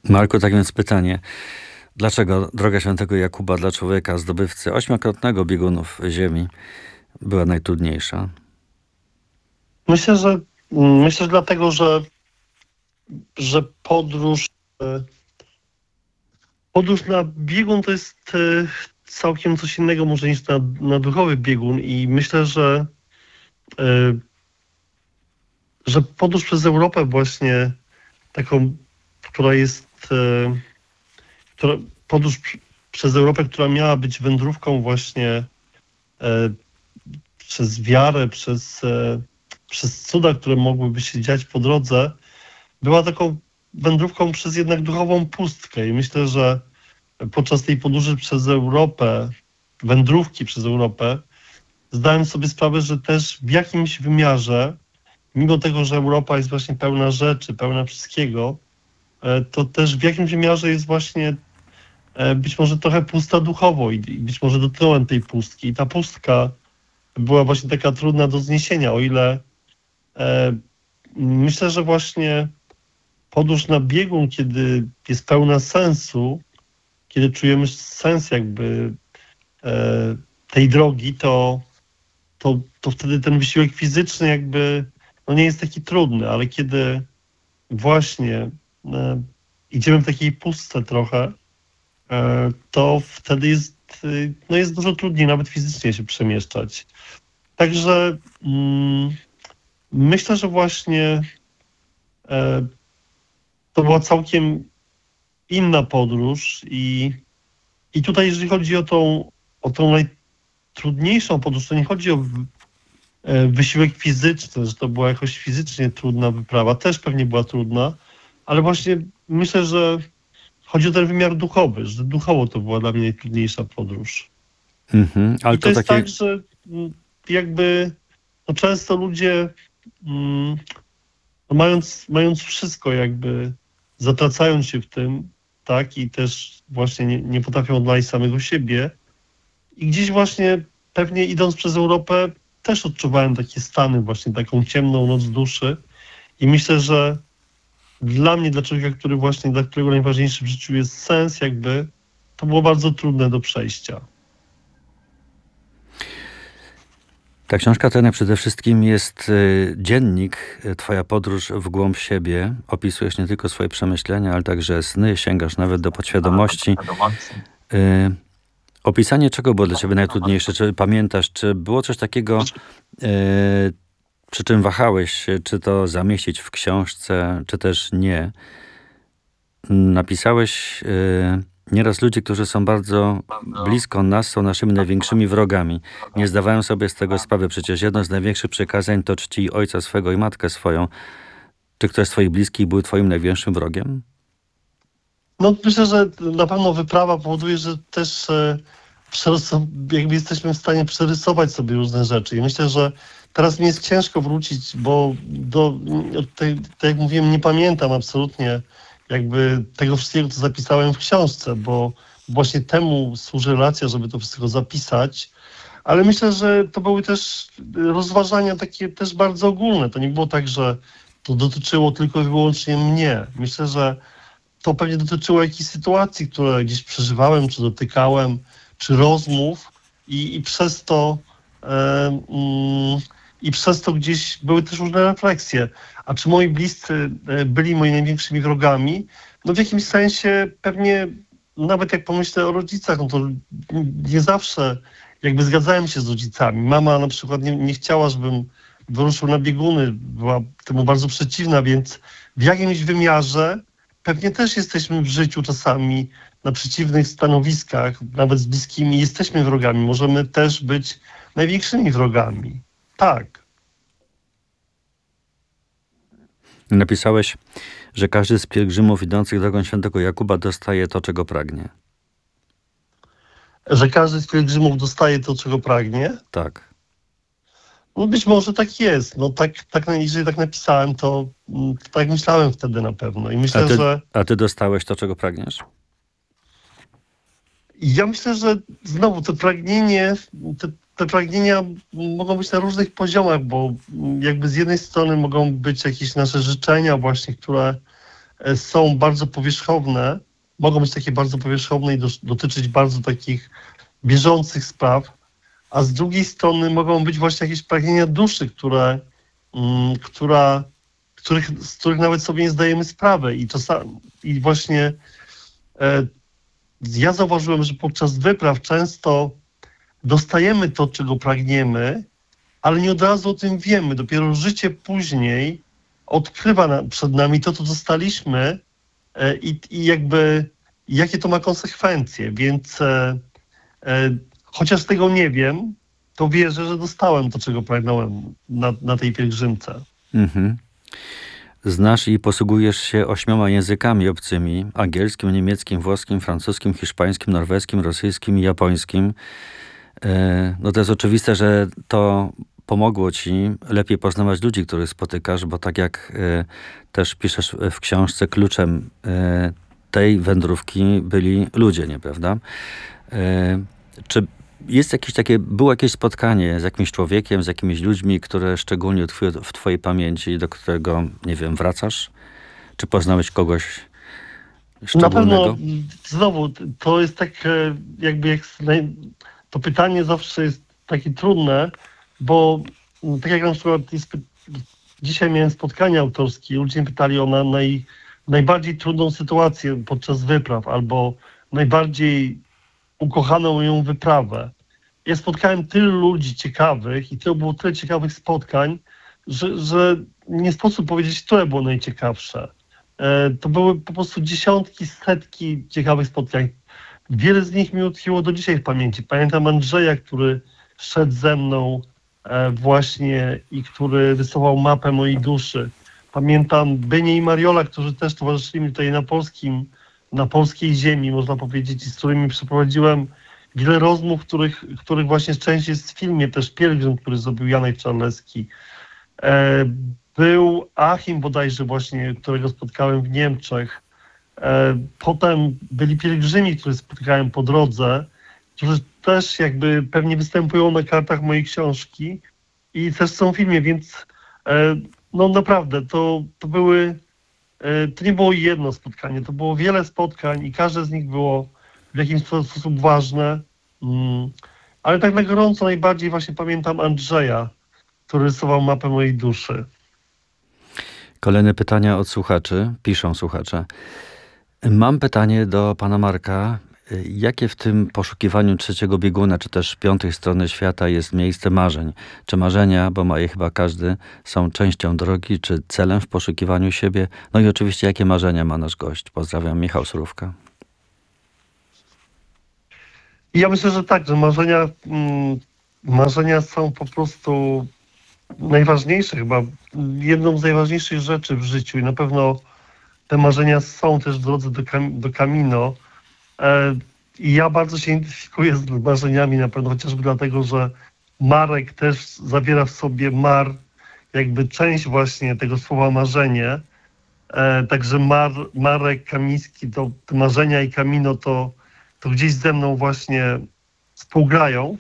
Marku, tak więc pytanie. Dlaczego droga świętego Jakuba dla człowieka, zdobywcy ośmiokrotnego biegunów ziemi, była najtrudniejsza? Myślę, że myślę, że dlatego, że podróż na biegun to jest całkiem coś innego może niż na duchowy biegun i myślę, e, że podróż przez Europę właśnie taką, która jest podróż przez Europę, która miała być wędrówką właśnie przez wiarę, przez cuda, które mogłyby się dziać po drodze, była taką wędrówką przez jednak duchową pustkę. I myślę, że podczas tej podróży przez Europę, wędrówki przez Europę, zdałem sobie sprawę, że też w jakimś wymiarze, mimo tego, że Europa jest właśnie pełna rzeczy, pełna wszystkiego, to też w jakimś wymiarze jest właśnie być może trochę pusta duchowo i być może dotknąłem tej pustki. I ta pustka była właśnie taka trudna do zniesienia, o ile myślę, że właśnie podróż na biegun, kiedy jest pełna sensu, kiedy czujemy sens jakby tej drogi, to wtedy ten wysiłek fizyczny jakby no nie jest taki trudny, ale kiedy właśnie idziemy w takiej pustce trochę, to wtedy jest dużo trudniej nawet fizycznie się przemieszczać. Także myślę, że właśnie to była całkiem inna podróż i tutaj jeżeli chodzi o tą najtrudniejszą podróż, to nie chodzi o wysiłek fizyczny, że to była jakoś fizycznie trudna wyprawa, też pewnie była trudna, ale właśnie myślę, że chodzi o ten wymiar duchowy, że duchowo to była dla mnie najtrudniejsza podróż. Ale I to to jest takie... tak, że jakby no często ludzie mając wszystko jakby, zatracając się w tym, tak, i też właśnie nie potrafią odnaleźć samego siebie i gdzieś właśnie pewnie idąc przez Europę też odczuwałem takie stany, właśnie taką ciemną noc duszy i myślę, że dla mnie, dla człowieka, dla którego najważniejszy w życiu jest sens jakby, to było bardzo trudne do przejścia. Ta książka to przede wszystkim jest dziennik, twoja podróż w głąb siebie. Opisujesz nie tylko swoje przemyślenia, ale także sny, sięgasz nawet do podświadomości. Opisanie czego było dla ciebie najtrudniejsze? Czy pamiętasz, czy było coś takiego, przy czym wahałeś się, czy to zamieścić w książce, czy też nie? Napisałeś... Nieraz ludzie, którzy są bardzo blisko nas, są naszymi największymi wrogami. Nie zdawają sobie z tego sprawy. Przecież jedno z największych przykazań to czcij ojca swego i matkę swoją. Czy ktoś z twoich bliskich był twoim największym wrogiem? No myślę, że na pewno wyprawa powoduje, że też jakby jesteśmy w stanie przerysować sobie różne rzeczy. I myślę, że teraz mi jest ciężko wrócić, bo tak jak mówiłem, nie pamiętam absolutnie jakby tego wszystkiego, co zapisałem w książce, bo właśnie temu służy relacja, żeby to wszystko zapisać. Ale myślę, że to były też rozważania takie też bardzo ogólne. To nie było tak, że to dotyczyło tylko i wyłącznie mnie. Myślę, że to pewnie dotyczyło jakichś sytuacji, które gdzieś przeżywałem, czy dotykałem, czy rozmów i przez to gdzieś były też różne refleksje. A czy moi bliscy byli moimi największymi wrogami? No w jakimś sensie pewnie, nawet jak pomyślę o rodzicach, no to nie zawsze jakby zgadzałem się z rodzicami. Mama na przykład nie chciała, żebym wyruszył na bieguny, była temu bardzo przeciwna, więc w jakimś wymiarze pewnie też jesteśmy w życiu czasami na przeciwnych stanowiskach, nawet z bliskimi jesteśmy wrogami. Możemy też być największymi wrogami. Tak. Napisałeś, że każdy z pielgrzymów idących drogą świętego Jakuba dostaje to, czego pragnie. Że każdy z pielgrzymów dostaje to, czego pragnie? Tak. No być może tak jest. No jeżeli tak napisałem, to tak myślałem wtedy na pewno. I myślę, że... A ty dostałeś to, czego pragniesz? Ja myślę, że znowu te pragnienia mogą być na różnych poziomach, bo jakby z jednej strony mogą być jakieś nasze życzenia właśnie, które są bardzo powierzchowne, mogą być takie bardzo powierzchowne i dotyczyć bardzo takich bieżących spraw, a z drugiej strony mogą być właśnie jakieś pragnienia duszy, mm, która, z których nawet sobie nie zdajemy sprawy. I właśnie ja zauważyłem, że podczas wypraw często dostajemy to, czego pragniemy, ale nie od razu o tym wiemy. Dopiero życie później odkrywa przed nami to, co dostaliśmy i jakby jakie to ma konsekwencje. Więc chociaż tego nie wiem, to wierzę, że dostałem to, czego pragnąłem na tej pielgrzymce. Mhm. Znasz i posługujesz się 8 językami obcymi: angielskim, niemieckim, włoskim, francuskim, hiszpańskim, norweskim, rosyjskim i japońskim. No to jest oczywiste, że to pomogło ci lepiej poznawać ludzi, których spotykasz, bo tak jak też piszesz w książce, kluczem tej wędrówki byli ludzie, nieprawda? Czy było jakieś spotkanie z jakimś człowiekiem, z jakimiś ludźmi, które szczególnie utkwiły w twojej pamięci, do którego, nie wiem, wracasz? Czy poznałeś kogoś Na szczególnego? pewno znowu to jest tak to pytanie zawsze jest takie trudne, bo tak jak na przykład dzisiaj miałem spotkanie autorskie, ludzie mnie pytali o najbardziej trudną sytuację podczas wypraw albo najbardziej ukochaną moją wyprawę. Ja spotkałem tylu ludzi ciekawych i to było tyle ciekawych spotkań, że nie sposób powiedzieć, które było najciekawsze. To były po prostu dziesiątki, setki ciekawych spotkań. Wiele z nich mi utkwiło do dzisiaj w pamięci. Pamiętam Andrzeja, który szedł ze mną właśnie i który rysował mapę mojej duszy. Pamiętam Bynię i Mariola, którzy też towarzyszyli mi tutaj na polskiej ziemi, można powiedzieć, i z którymi przeprowadziłem wiele rozmów, których właśnie część jest w filmie, też Pielgrzym, który zrobił Janek Czarlecki. Był Achim bodajże właśnie, którego spotkałem w Niemczech. Potem byli pielgrzymi, których spotykałem po drodze, którzy też jakby pewnie występują na kartach mojej książki i też są w filmie, więc no naprawdę to nie było jedno spotkanie, to było wiele spotkań i każde z nich było w jakiś sposób ważne. Ale tak na gorąco najbardziej właśnie pamiętam Andrzeja, który rysował mapę mojej duszy. Kolejne pytania od słuchaczy. Piszą słuchacze. Mam pytanie do pana Marka. Jakie w tym poszukiwaniu trzeciego bieguna, czy też piątej strony świata jest miejsce marzeń? Czy marzenia, bo ma je chyba każdy, są częścią drogi, czy celem w poszukiwaniu siebie? No i oczywiście, jakie marzenia ma nasz gość? Pozdrawiam, Michał Surówka. I ja myślę, że tak, że marzenia są po prostu najważniejsze, chyba jedną z najważniejszych rzeczy w życiu i na pewno te marzenia są też w drodze do Camino. I ja bardzo się identyfikuję z marzeniami na pewno, chociażby dlatego, że Marek też zawiera w sobie jakby część właśnie tego słowa marzenie. Także Marek Kamiński, to te marzenia i Camino to gdzieś ze mną właśnie współgrają.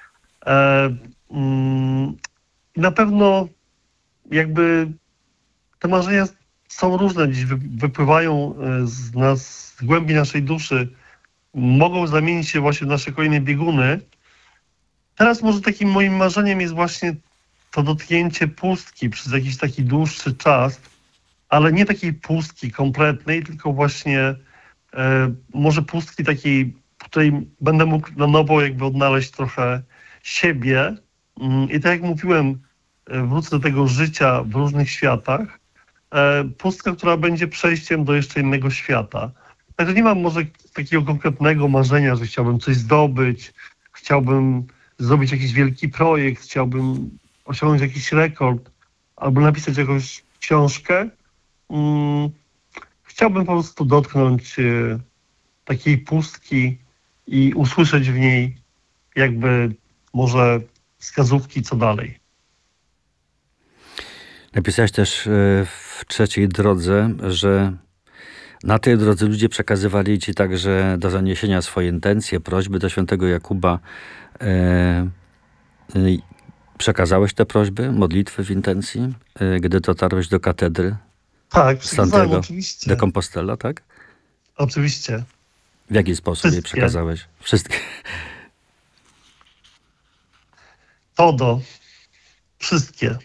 I na pewno jakby te marzenia są różne, gdzieś wypływają z nas, z głębi naszej duszy, mogą zamienić się właśnie w nasze kolejne bieguny. Teraz może takim moim marzeniem jest właśnie to dotknięcie pustki przez jakiś taki dłuższy czas, ale nie takiej pustki kompletnej, tylko właśnie może pustki takiej, w której będę mógł na nowo jakby odnaleźć trochę siebie. I tak jak mówiłem, wrócę do tego życia w różnych światach. Pustka, która będzie przejściem do jeszcze innego świata. Także nie mam może takiego konkretnego marzenia, że chciałbym coś zdobyć, chciałbym zrobić jakiś wielki projekt, chciałbym osiągnąć jakiś rekord albo napisać jakąś książkę. Chciałbym po prostu dotknąć takiej pustki i usłyszeć w niej jakby może wskazówki, co dalej. Napisałeś też w trzeciej drodze, że na tej drodze ludzie przekazywali ci także do zaniesienia swoje intencje, prośby do świętego Jakuba. Przekazałeś te prośby, modlitwy w intencji, gdy dotarłeś do katedry? Tak, przekazałem, Santiago oczywiście. de Compostela, tak? Oczywiście. W jaki sposób jej Wszystkie. przekazałeś? Wszystkie. Todo. Wszystkie.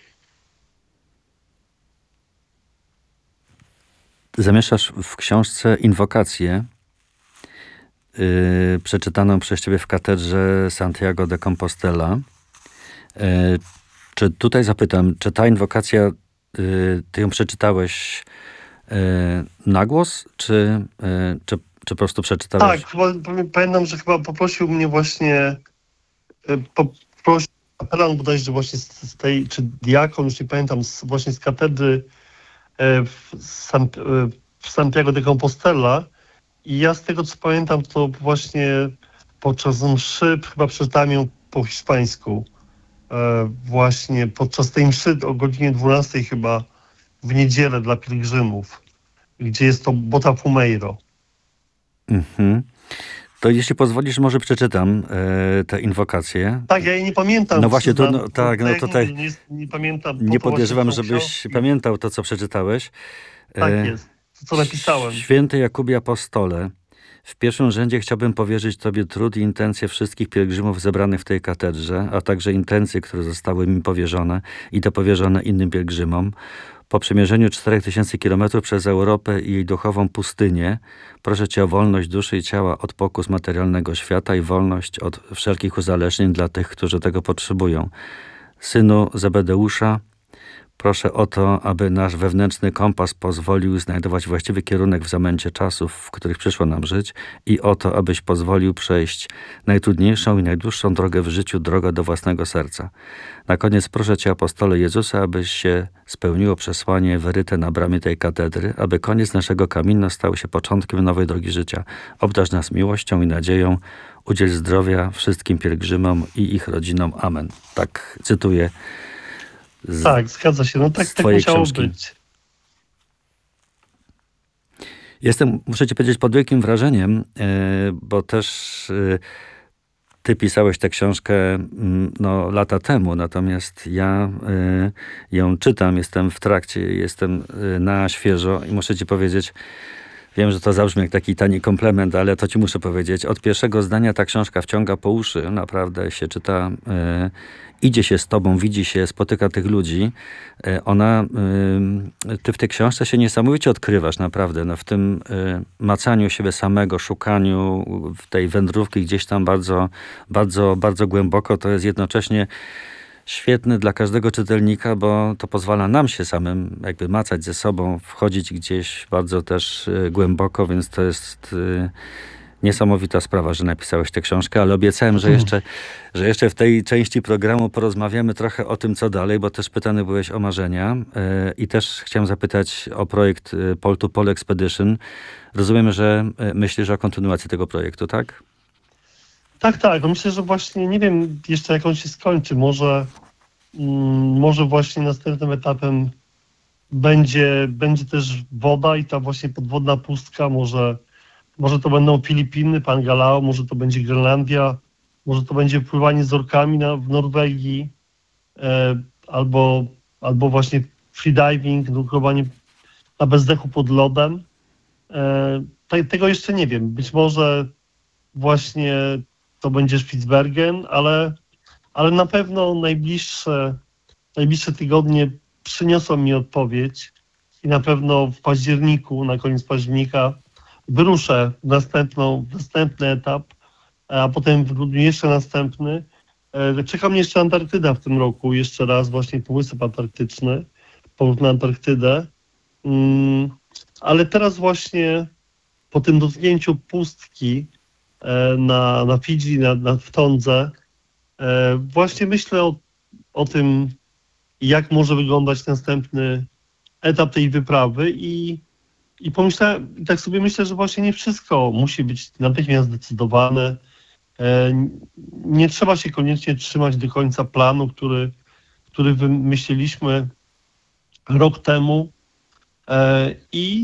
Zamieszczasz w książce inwokację przeczytaną przez ciebie w katedrze Santiago de Compostela. Czy tutaj zapytam, czy ta inwokacja, ty ją przeczytałeś na głos, czy po prostu przeczytałeś? Tak, chyba, pamiętam, że chyba poprosił mnie właśnie, poprosił kapelan bodajże właśnie z tej, czy diakon, już nie pamiętam, właśnie z katedry w Santiago de Compostela. I ja z tego, co pamiętam, to właśnie podczas mszy chyba przeczytałem ją po hiszpańsku. Właśnie podczas tej mszy o godzinie 12 chyba w niedzielę dla pielgrzymów, gdzie jest to Botafumeiro. Mhm. To jeśli pozwolisz, może przeczytam tę inwokację. Tak, ja jej nie pamiętam. No właśnie, przyznam. tak, no jak tutaj nigdy nie pamiętam. Po nie to właśnie podejrzewam, są żebyś książki. pamiętał to, co przeczytałeś. Tak jest, to co napisałem. Święty Jakubie Apostole, w pierwszym rzędzie chciałbym powierzyć Tobie trud i intencje wszystkich pielgrzymów zebranych w tej katedrze, a także intencje, które zostały mi powierzone i to powierzone innym pielgrzymom. Po przemierzeniu 4000 kilometrów przez Europę i jej duchową pustynię, proszę Cię o wolność duszy i ciała od pokus materialnego świata i wolność od wszelkich uzależnień dla tych, którzy tego potrzebują. Synu Zebedeusza, proszę o to, aby nasz wewnętrzny kompas pozwolił znajdować właściwy kierunek w zamęcie czasów, w których przyszło nam żyć, i o to, abyś pozwolił przejść najtrudniejszą i najdłuższą drogę w życiu, drogę do własnego serca. Na koniec proszę Cię, apostole Jezusa, abyś się spełniło przesłanie wyryte na bramie tej katedry, aby koniec naszego kamino stał się początkiem nowej drogi życia. Obdarz nas miłością i nadzieją, udziel zdrowia wszystkim pielgrzymom i ich rodzinom. Amen. Tak cytuję Tak, zgadza się. No tak, z tak twojej musiało książki. być. Jestem, muszę ci powiedzieć, pod wielkim wrażeniem, bo też ty pisałeś tę książkę no, lata temu, natomiast ja ją czytam, jestem w trakcie, jestem na świeżo i muszę ci powiedzieć, wiem, że to zabrzmi jak taki tani komplement, ale to ci muszę powiedzieć. Od pierwszego zdania ta książka wciąga po uszy, naprawdę się czyta, idzie się z tobą, widzi się, spotyka tych ludzi. Ty w tej książce się niesamowicie odkrywasz, naprawdę. No, w tym macaniu siebie samego, szukaniu w tej wędrówki gdzieś tam bardzo, bardzo, bardzo głęboko, to jest jednocześnie świetny dla każdego czytelnika, bo to pozwala nam się samym jakby macać ze sobą, wchodzić gdzieś bardzo też głęboko, więc to jest niesamowita sprawa, że napisałeś tę książkę, ale obiecałem, że jeszcze w tej części programu porozmawiamy trochę o tym, co dalej, bo też pytany byłeś o marzenia i też chciałem zapytać o projekt Pole to Pole Expedition. Rozumiem, że myślisz o kontynuacji tego projektu, tak? Tak, tak. No myślę, że właśnie nie wiem jeszcze jak on się skończy. Może właśnie następnym etapem będzie też woda i ta właśnie podwodna pustka. Może to będą Filipiny, Pangalao, może to będzie Grenlandia, może to będzie pływanie z orkami w Norwegii, albo właśnie freediving, nurkowanie na bezdechu pod lodem. Tego jeszcze nie wiem. Być może właśnie to będzie Spitsbergen, ale na pewno najbliższe tygodnie przyniosą mi odpowiedź i na pewno w październiku, na koniec października wyruszę w następny etap, a potem w grudniu jeszcze następny. Czeka mnie jeszcze Antarktyda w tym roku, jeszcze raz właśnie Półwysep Antarktyczny, powrót na Antarktydę. Ale teraz właśnie po tym dotknięciu pustki na Fidżi, w Tondze, właśnie myślę o tym, jak może wyglądać następny etap tej wyprawy i pomyślałem, i tak sobie myślę, że właśnie nie wszystko musi być natychmiast zdecydowane. Nie trzeba się koniecznie trzymać do końca planu, który wymyśliliśmy rok temu i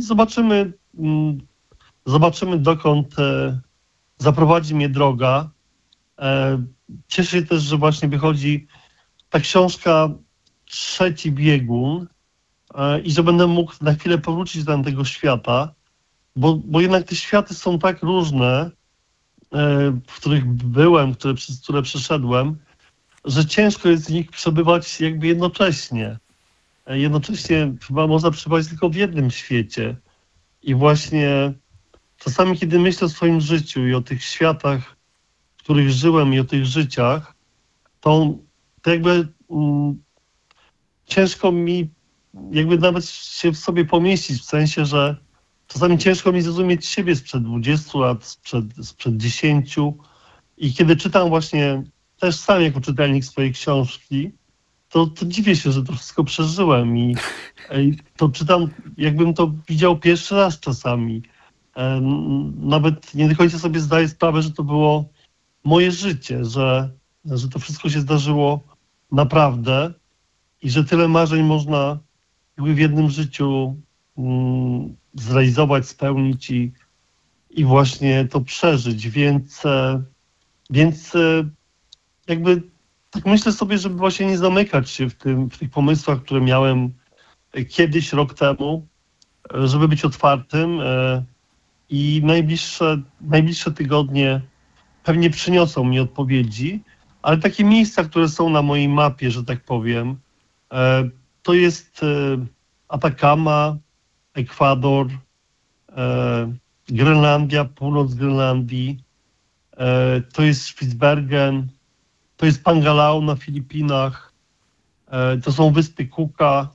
zobaczymy dokąd zaprowadzi mnie droga. Cieszę się też, że właśnie wychodzi ta książka Trzeci biegun, i że będę mógł na chwilę powrócić do tamtego świata, bo jednak te światy są tak różne, w których byłem, przez które przeszedłem, że ciężko jest w nich przebywać jakby jednocześnie. Jednocześnie chyba można przebywać tylko w jednym świecie. I właśnie czasami, kiedy myślę o swoim życiu i o tych światach, w których żyłem i o tych życiach, to jakby ciężko mi jakby nawet się w sobie pomieścić, w sensie, że czasami ciężko mi zrozumieć siebie sprzed 20 lat, sprzed 10. I kiedy czytam właśnie też sam jako czytelnik swojej książki, to dziwię się, że to wszystko przeżyłem i to czytam, jakbym to widział pierwszy raz czasami. Nawet nie do końca sobie zdaję sprawę, że to było moje życie, że to wszystko się zdarzyło naprawdę i że tyle marzeń można jakby w jednym życiu zrealizować, spełnić i właśnie to przeżyć, więc jakby tak myślę sobie, żeby właśnie nie zamykać się w tych pomysłach, które miałem kiedyś, rok temu, żeby być otwartym i najbliższe tygodnie pewnie przyniosą mi odpowiedzi, ale takie miejsca, które są na mojej mapie, że tak powiem, to jest Atakama, Ekwador, Grenlandia, północ Grenlandii, to jest Spitsbergen, to jest Pangalao na Filipinach, to są wyspy Cooka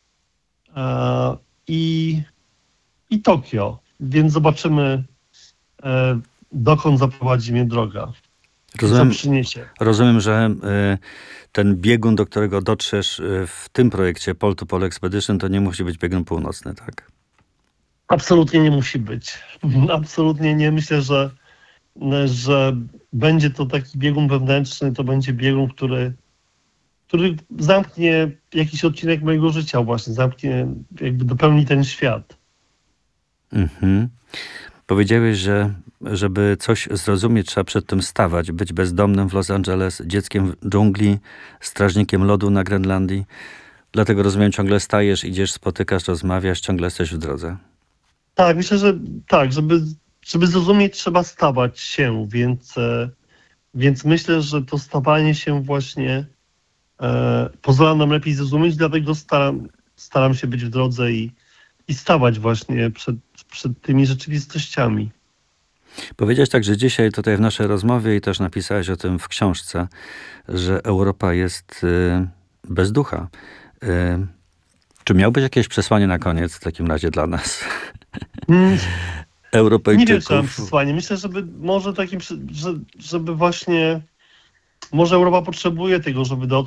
i Tokio. Więc zobaczymy, dokąd zaprowadzi mnie droga. Co przyniesie. Rozumiem, że ten biegun, do którego dotrzesz w tym projekcie Pole to Pole Expedition, to nie musi być biegun północny, tak? Absolutnie nie musi być. Absolutnie nie. Myślę, że będzie to taki biegun wewnętrzny, to będzie biegun, który zamknie jakiś odcinek mojego życia właśnie, zamknie, jakby dopełni ten świat. Mhm. Powiedziałeś, że żeby coś zrozumieć, trzeba przed tym stawać, być bezdomnym w Los Angeles, dzieckiem w dżungli, strażnikiem lodu na Grenlandii. Dlatego rozumiem, ciągle stajesz, idziesz, spotykasz, rozmawiasz, ciągle jesteś w drodze. Tak, myślę, że tak, żeby zrozumieć, trzeba stawać się, więc myślę, że to stawanie się właśnie pozwala nam lepiej zrozumieć, dlatego staram się być w drodze i stawać właśnie przed tymi rzeczywistościami. Powiedziałeś także dzisiaj tutaj w naszej rozmowie i też napisałeś o tym w książce, że Europa jest bez ducha. Czy miałbyś jakieś przesłanie na koniec w takim razie dla nas? Europejczyków. Nie wiem, czy mam przesłanie. Myślę, żeby właśnie może Europa potrzebuje tego, żeby